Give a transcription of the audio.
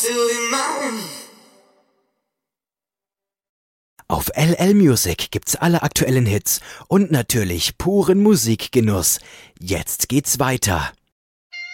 Auf LL Music gibt's alle aktuellen Hits und natürlich puren Musikgenuss. Jetzt geht's weiter.